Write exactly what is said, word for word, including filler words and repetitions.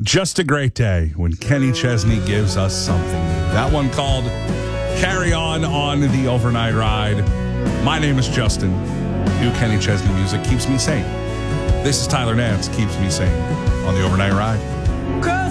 Just a great day when Kenny Chesney gives us something new. That one called Carry On on the Overnight Ride. My name is Justin. New Kenny Chesney music keeps me sane. This is Tyler Nance, keeps me sane on the Overnight Ride. 'Cause